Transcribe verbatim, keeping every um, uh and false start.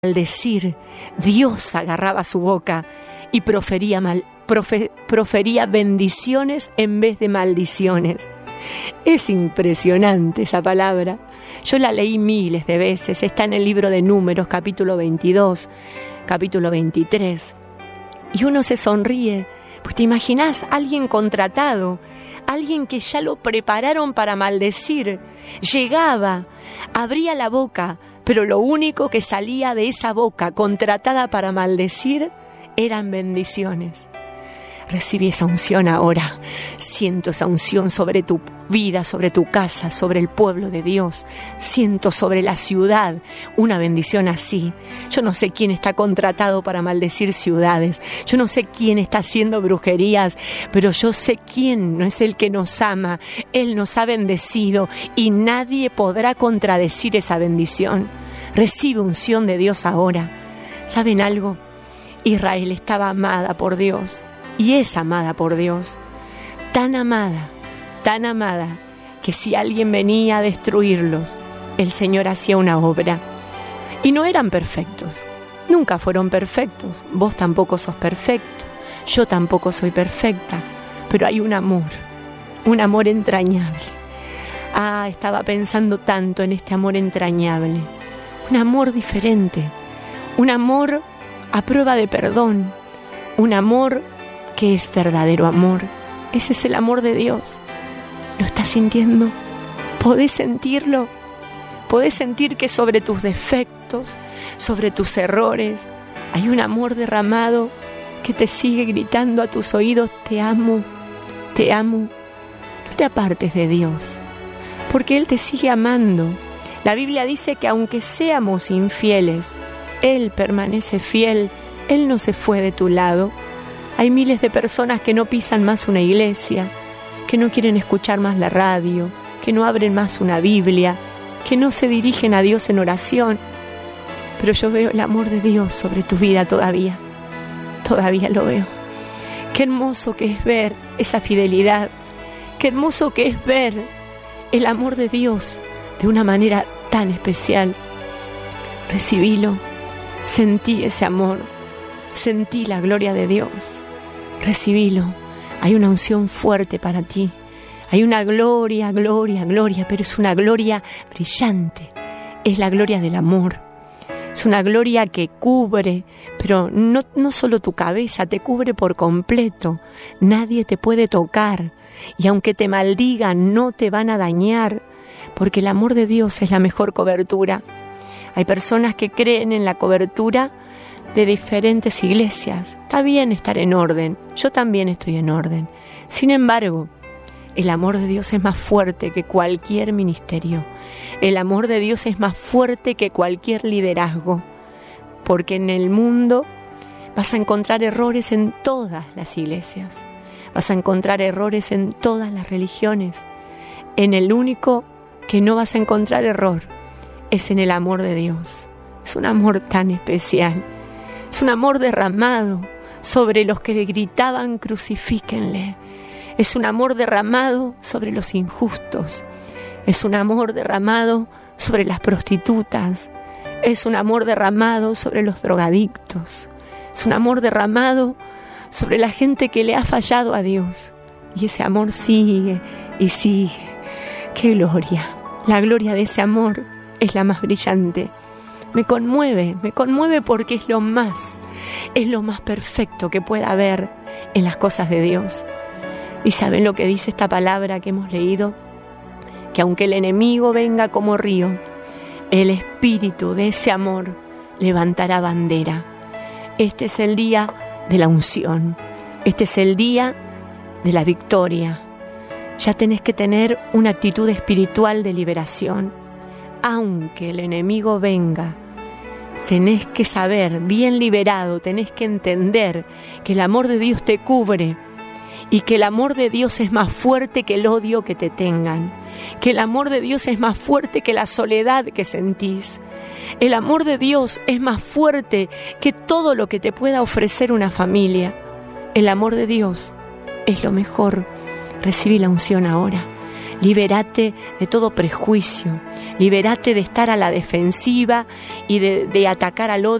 maldecir, Dios agarraba su boca y profería, mal, profe, profería bendiciones en vez de maldiciones. Es impresionante esa palabra. Yo la leí miles de veces. Está en el libro de Números, capítulo veintidós, capítulo veintitrés. Y uno se sonríe, pues te imaginás alguien contratado, alguien que ya lo prepararon para maldecir. Llegaba, abría la boca, pero lo único que salía de esa boca contratada para maldecir eran bendiciones. Recibí esa unción ahora. Siento esa unción sobre tu vida, sobre tu casa, sobre el pueblo de Dios. Siento sobre la ciudad una bendición así. Yo no sé quién está contratado para maldecir ciudades. Yo no sé quién está haciendo brujerías, pero yo sé quién no es el que nos ama. Él nos ha bendecido y nadie podrá contradecir esa bendición. Recibe unción de Dios ahora. ¿Saben algo? Israel estaba amada por Dios. Y es amada por Dios, tan amada, tan amada, que si alguien venía a destruirlos, el Señor hacía una obra. Y no eran perfectos, nunca fueron perfectos, vos tampoco sos perfecto, yo tampoco soy perfecta, pero hay un amor, un amor entrañable. Ah, estaba pensando tanto en este amor entrañable, un amor diferente, un amor a prueba de perdón, un amor que es verdadero amor. Ese es el amor de Dios. ¿Lo estás sintiendo? ¿Podés sentirlo? ¿Podés sentir que sobre tus defectos, sobre tus errores, hay un amor derramado que te sigue gritando a tus oídos: te amo, te amo? No te apartes de Dios, porque Él te sigue amando. La Biblia dice que aunque seamos infieles, Él permanece fiel. Él no se fue de tu lado. Hay miles de personas que no pisan más una iglesia, que no quieren escuchar más la radio, que no abren más una Biblia, que no se dirigen a Dios en oración. Pero yo veo el amor de Dios sobre tu vida todavía. Todavía lo veo. Qué hermoso que es ver esa fidelidad. Qué hermoso que es ver el amor de Dios de una manera tan especial. Recibílo. Sentí ese amor. Sentí la gloria de Dios. Recibílo. Hay una unción fuerte para ti. Hay una gloria, gloria, gloria, pero es una gloria brillante. Es la gloria del amor. Es una gloria que cubre, pero no, no solo tu cabeza, te cubre por completo. Nadie te puede tocar. Y aunque te maldigan, no te van a dañar, porque el amor de Dios es la mejor cobertura. Hay personas que creen en la cobertura de diferentes iglesias. Está bien estar en orden, yo también estoy en orden. Sin embargo, el amor de Dios es más fuerte que cualquier ministerio. El amor de Dios es más fuerte que cualquier liderazgo, porque en el mundo vas a encontrar errores en todas las iglesias, vas a encontrar errores en todas las religiones. En el único que no vas a encontrar error es en el amor de Dios. Es un amor tan especial. Es un amor derramado sobre los que le gritaban: crucifíquenle. Es un amor derramado sobre los injustos. Es un amor derramado sobre las prostitutas. Es un amor derramado sobre los drogadictos. Es un amor derramado sobre la gente que le ha fallado a Dios. Y ese amor sigue y sigue. ¡Qué gloria! La gloria de ese amor es la más brillante. Me conmueve, me conmueve porque es lo más, es lo más perfecto que pueda haber en las cosas de Dios. ¿Y saben lo que dice esta palabra que hemos leído? Que aunque el enemigo venga como río, el espíritu de ese amor levantará bandera. Este es el día de la unción, este es el día de la victoria. Ya tenés que tener una actitud espiritual de liberación. Aunque el enemigo venga, tenés que saber, bien liberado, tenés que entender que el amor de Dios te cubre y que el amor de Dios es más fuerte que el odio que te tengan, que el amor de Dios es más fuerte que la soledad que sentís. El amor de Dios es más fuerte que todo lo que te pueda ofrecer una familia. El amor de Dios es lo mejor. Recibí la unción ahora. Libérate de todo prejuicio, libérate de estar a la defensiva y de, de atacar al odio